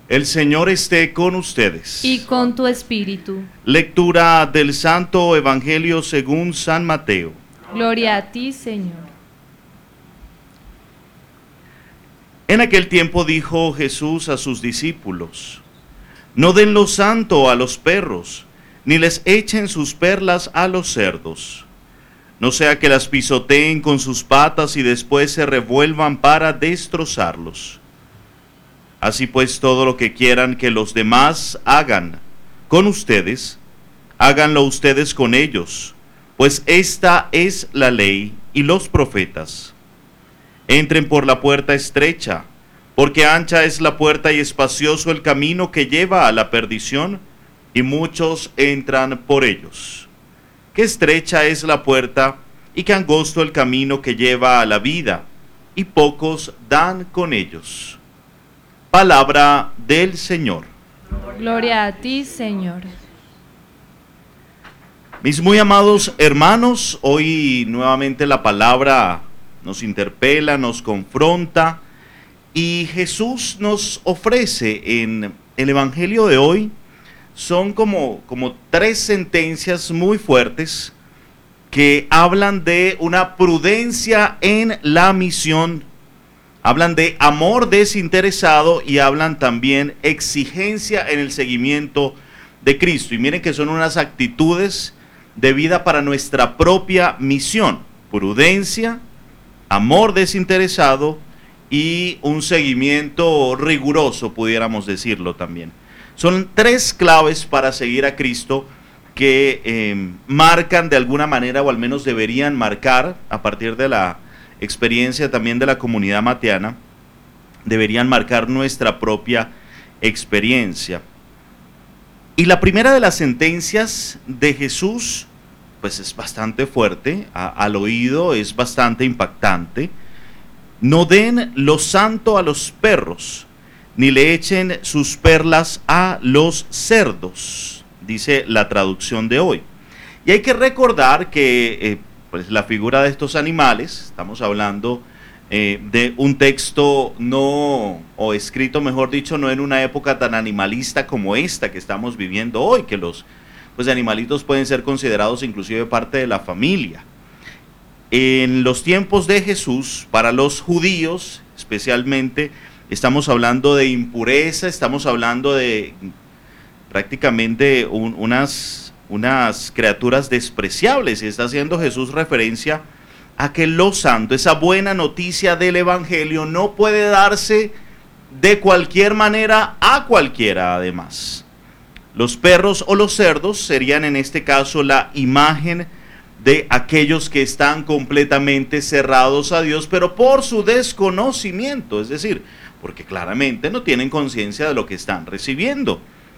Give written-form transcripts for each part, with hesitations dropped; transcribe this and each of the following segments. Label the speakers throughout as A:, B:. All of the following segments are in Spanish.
A: El Señor esté con ustedes.
B: Y con tu espíritu.
A: Lectura del Santo Evangelio según San Mateo.
B: Gloria a ti, Señor.
A: En aquel tiempo dijo Jesús a sus discípulos: No den lo santo a los perros, ni les echen sus perlas a los cerdos, no sea que las pisoteen con sus patas y después se revuelvan para destrozarlos. Así pues, todo lo que quieran que los demás hagan con ustedes, háganlo ustedes con ellos, pues esta es la ley y los profetas. Entren por la puerta estrecha, porque ancha es la puerta y espacioso el camino que lleva a la perdición, y muchos entran por ellos. Qué estrecha es la puerta y qué angosto el camino que lleva a la vida, y pocos dan con ellos. Palabra del Señor.
B: Gloria a ti, Señor.
A: Mis muy amados hermanos, hoy nuevamente la palabra nos interpela, nos confronta, y Jesús nos ofrece en el Evangelio de hoy, son como tres sentencias muy fuertes que hablan de una prudencia en la misión, hablan de amor desinteresado y hablan también exigencia en el seguimiento de Cristo. Y miren que son unas actitudes de vida para nuestra propia misión: prudencia, amor desinteresado y un seguimiento riguroso, pudiéramos decirlo también. Son tres claves para seguir a Cristo que marcan de alguna manera, o al menos deberían marcar, a partir de la experiencia también de la comunidad mateana, deberían marcar nuestra propia experiencia. Y la primera de las sentencias de Jesús, pues es bastante fuerte, al oído es bastante impactante. No den lo santo a los perros, ni le echen sus perlas a los cerdos, dice la traducción de hoy. Y hay que recordar que pues la figura de estos animales, estamos hablando de un texto o escrito, mejor dicho, no en una época tan animalista como esta que estamos viviendo hoy, que los animalitos pueden ser considerados inclusive parte de la familia. En los tiempos de Jesús, para los judíos especialmente, estamos hablando de impureza, estamos hablando de prácticamente unas criaturas despreciables, y está haciendo Jesús referencia a que lo santo, esa buena noticia del Evangelio, no puede darse de cualquier manera a cualquiera. Además, los perros o los cerdos serían en este caso la imagen de aquellos que están completamente cerrados a Dios, pero por su desconocimiento, es decir, porque claramente no tienen conciencia de lo que están recibiendo.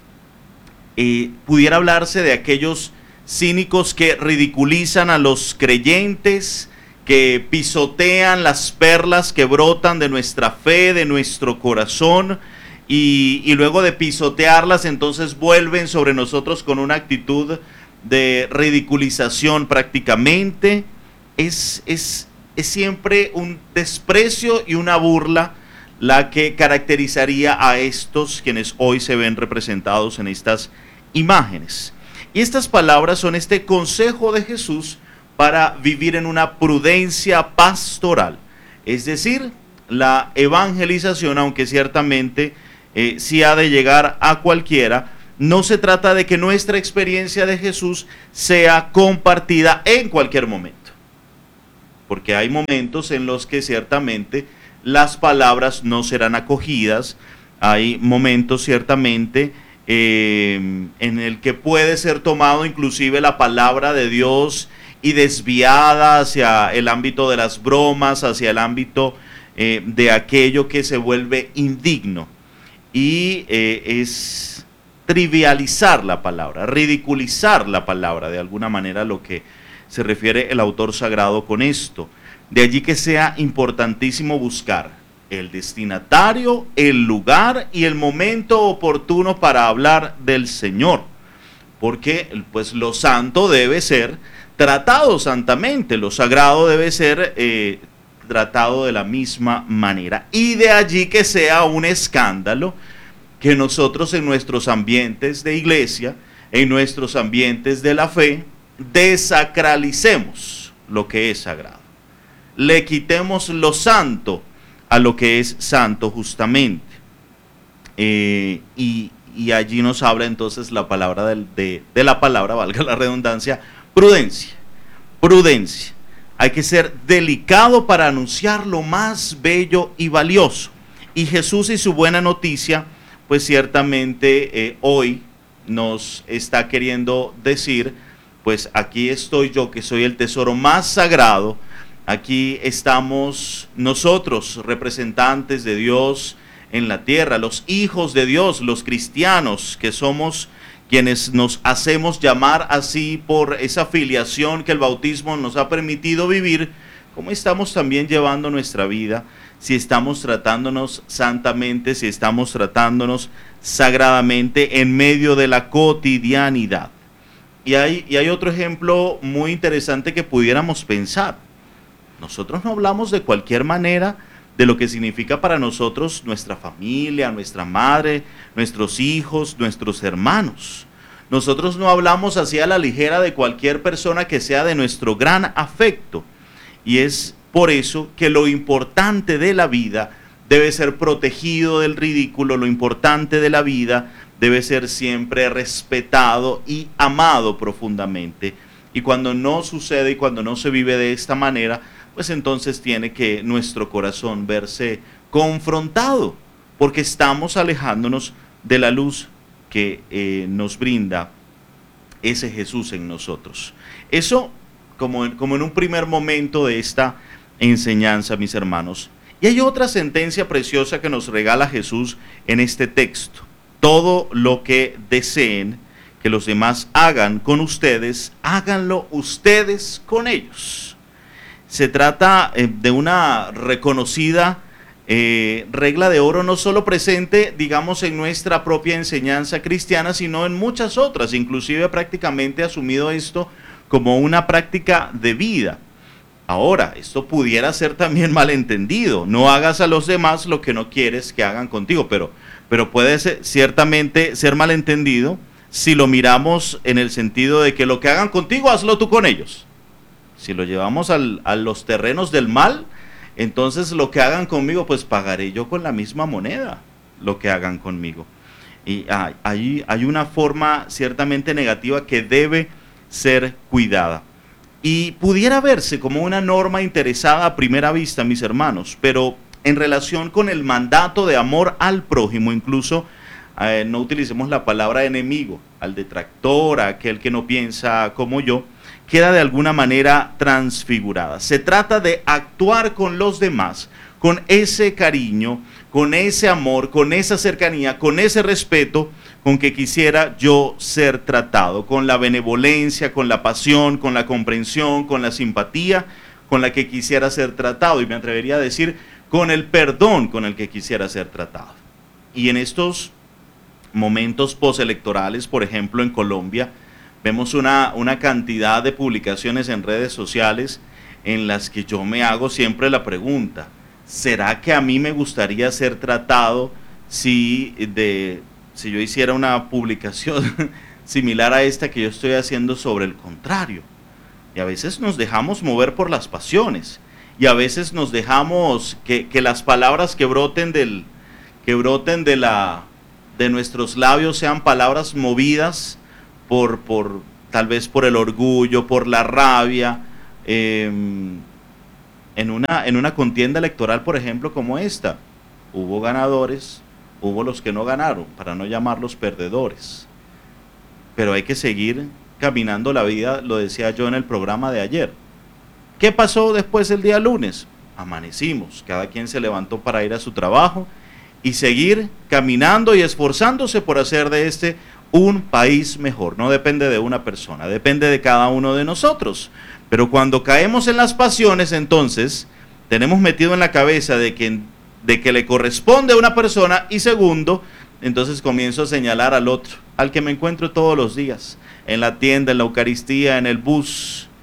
A: Pudiera hablarse de aquellos cínicos que ridiculizan a los creyentes, que pisotean las perlas que brotan de nuestra fe, de nuestro corazón, y luego de pisotearlas entonces vuelven sobre nosotros con una actitud de ridiculización prácticamente. Es siempre un desprecio y una burla la que caracterizaría a estos quienes hoy se ven representados en estas imágenes. Y estas palabras son este consejo de Jesús para vivir en una prudencia pastoral, es decir, la evangelización, aunque ciertamente sí ha de llegar a cualquiera, no se trata de que nuestra experiencia de Jesús sea compartida en cualquier momento, porque hay momentos en los que ciertamente las palabras no serán acogidas, hay momentos ciertamente en el que puede ser tomado inclusive la palabra de Dios y desviada hacia el ámbito de las bromas, hacia el ámbito de aquello que se vuelve indigno, y es trivializar la palabra, ridiculizar la palabra, de alguna manera lo que se refiere el autor sagrado con esto. De allí que sea importantísimo buscar el destinatario, el lugar y el momento oportuno para hablar del Señor, porque pues lo santo debe ser tratado santamente, lo sagrado debe ser tratado de la misma manera, y de allí que sea un escándalo que nosotros en nuestros ambientes de iglesia, en nuestros ambientes de la fe, desacralicemos lo que es sagrado. Le quitemos lo santo a lo que es santo justamente. Y allí nos habla entonces la palabra de la palabra, valga la redundancia, prudencia. Prudencia. Hay que ser delicado para anunciar lo más bello y valioso. Y Jesús y su buena noticia, pues ciertamente hoy nos está queriendo decir, pues aquí estoy yo, que soy el tesoro más sagrado. Aquí estamos nosotros, representantes de Dios en la tierra, los hijos de Dios, los cristianos, que somos quienes nos hacemos llamar así por esa filiación que el bautismo nos ha permitido vivir. ¿Cómo estamos también llevando nuestra vida? Si estamos tratándonos santamente, si estamos tratándonos sagradamente en medio de la cotidianidad. Y hay otro ejemplo muy interesante que pudiéramos pensar. Nosotros no hablamos de cualquier manera de lo que significa para nosotros nuestra familia, nuestra madre, nuestros hijos, nuestros hermanos. Nosotros no hablamos así a la ligera de cualquier persona que sea de nuestro gran afecto. Y es por eso que lo importante de la vida debe ser protegido del ridículo, lo importante de la vida debe ser siempre respetado y amado profundamente. Y cuando no sucede y cuando no se vive de esta manera, pues entonces tiene que nuestro corazón verse confrontado, porque estamos alejándonos de la luz que nos brinda ese Jesús en nosotros. Eso como en un primer momento de esta enseñanza, mis hermanos. Y hay otra sentencia preciosa que nos regala Jesús en este texto. Todo lo que deseen que los demás hagan con ustedes, háganlo ustedes con ellos. Se trata de una reconocida regla de oro, no solo presente, digamos, en nuestra propia enseñanza cristiana, sino en muchas otras. Inclusive prácticamente asumido esto como una práctica de vida. Ahora, esto pudiera ser también malentendido. No hagas a los demás lo que no quieres que hagan contigo, pero puede ciertamente ser malentendido si lo miramos en el sentido de que lo que hagan contigo, hazlo tú con ellos. Si lo llevamos a los terrenos del mal, entonces lo que hagan conmigo, pues pagaré yo con la misma moneda lo que hagan conmigo. Y hay una forma ciertamente negativa que debe ser cuidada. Y pudiera verse como una norma interesada a primera vista, mis hermanos, pero en relación con el mandato de amor al prójimo, incluso no utilicemos la palabra enemigo, al detractor, a aquel que no piensa como yo, queda de alguna manera transfigurada. Se trata de actuar con los demás, con ese cariño, con ese amor, con esa cercanía, con ese respeto con que quisiera yo ser tratado, con la benevolencia, con la pasión, con la comprensión, con la simpatía con la que quisiera ser tratado, y me atrevería a decir, con el perdón con el que quisiera ser tratado. Y en estos momentos postelectorales, por ejemplo en Colombia, vemos una cantidad de publicaciones en redes sociales en las que yo me hago siempre la pregunta, ¿será que a mí me gustaría ser tratado si yo hiciera una publicación similar a esta que yo estoy haciendo sobre el contrario? Y a veces nos dejamos mover por las pasiones, y a veces nos dejamos que las palabras que broten de nuestros labios sean palabras movidas tal vez por el orgullo, por la rabia, en una contienda electoral, por ejemplo, como esta. Hubo ganadores, hubo los que no ganaron, para no llamarlos perdedores. Pero hay que seguir caminando la vida, lo decía yo en el programa de ayer. ¿Qué pasó después el día lunes? Amanecimos, cada quien se levantó para ir a su trabajo y seguir caminando y esforzándose por hacer de este un país mejor. No depende de una persona, depende de cada uno de nosotros. Pero cuando caemos en las pasiones, entonces tenemos metido en la cabeza de que le corresponde a una persona, y segundo, entonces comienzo a señalar al otro, al que me encuentro todos los días, en la tienda, en la Eucaristía, en el bus,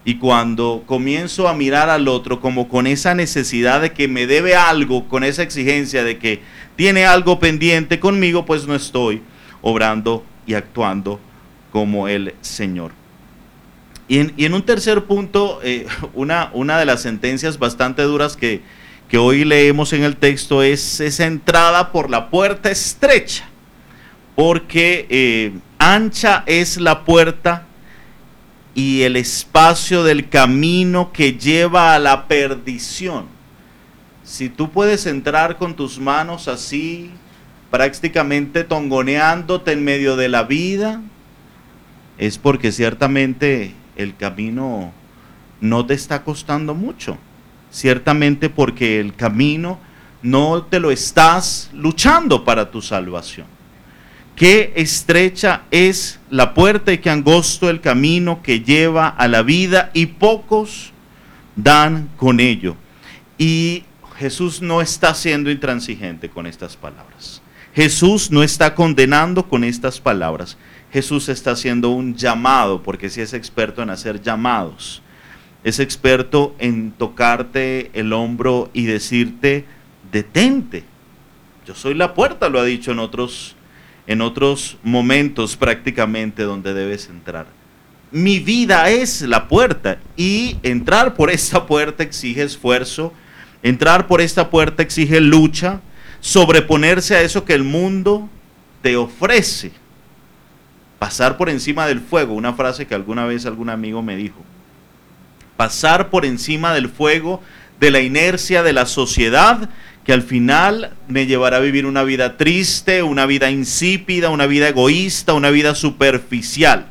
A: Y cuando comienzo a mirar al otro como con esa necesidad de que me debe algo, con esa exigencia de que tiene algo pendiente conmigo, pues no estoy obrando y actuando como el Señor. Y en un tercer punto, una de las sentencias bastante duras que hoy leemos en el texto es esa entrada por la puerta estrecha, porque ancha es la puerta y el espacio del camino que lleva a la perdición. Si tú puedes entrar con tus manos así, prácticamente tongoneándote en medio de la vida, es porque ciertamente el camino no te está costando mucho. Ciertamente porque el camino no te lo estás luchando para tu salvación. Qué estrecha es la puerta y qué angosto el camino que lleva a la vida, y pocos dan con ello. Y Jesús no está siendo intransigente con estas palabras. Jesús no está condenando con estas palabras. Jesús está haciendo un llamado, porque sí es experto en hacer llamados. Es experto en tocarte el hombro y decirte: detente. Yo soy la puerta, lo ha dicho en otros momentos prácticamente donde debes entrar. Mi vida es la puerta, y entrar por esta puerta exige esfuerzo, entrar por esta puerta exige lucha, sobreponerse a eso que el mundo te ofrece, pasar por encima del fuego, una frase que alguna vez algún amigo me dijo, pasar por encima del fuego de la inercia de la sociedad, que al final me llevará a vivir una vida triste, una vida insípida, una vida egoísta, una vida superficial.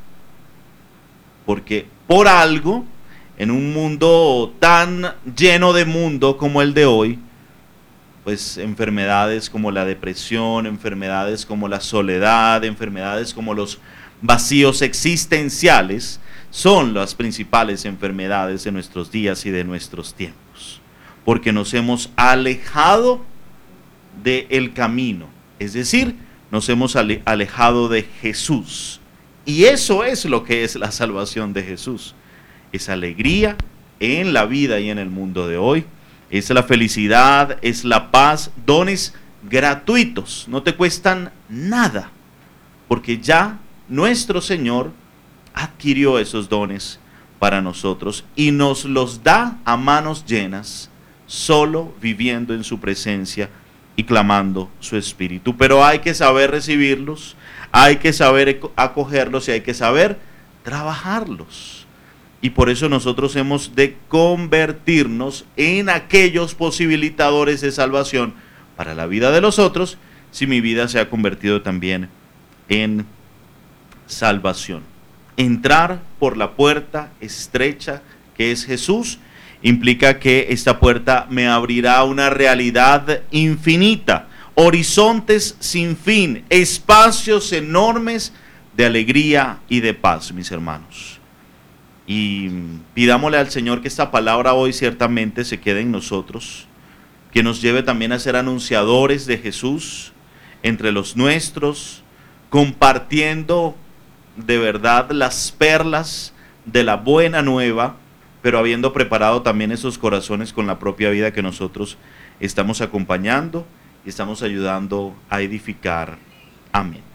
A: Porque por algo, en un mundo tan lleno de mundo como el de hoy, pues enfermedades como la depresión, enfermedades como la soledad, enfermedades como los vacíos existenciales, son las principales enfermedades de nuestros días y de nuestros tiempos. Porque nos hemos alejado del camino, es decir, nos hemos alejado de Jesús. Y eso es lo que es la salvación de Jesús. Es alegría en la vida y en el mundo de hoy. Es la felicidad, es la paz, dones gratuitos, no te cuestan nada, porque ya nuestro Señor adquirió esos dones para nosotros y nos los da a manos llenas, solo viviendo en su presencia y clamando su Espíritu. Pero hay que saber recibirlos, hay que saber acogerlos y hay que saber trabajarlos. Y por eso nosotros hemos de convertirnos en aquellos posibilitadores de salvación para la vida de los otros, si mi vida se ha convertido también en salvación. Entrar por la puerta estrecha que es Jesús implica que esta puerta me abrirá una realidad infinita, horizontes sin fin, espacios enormes de alegría y de paz, mis hermanos. Y pidámosle al Señor que esta palabra hoy ciertamente se quede en nosotros, que nos lleve también a ser anunciadores de Jesús entre los nuestros, compartiendo de verdad las perlas de la buena nueva, pero habiendo preparado también esos corazones con la propia vida que nosotros estamos acompañando y estamos ayudando a edificar. Amén.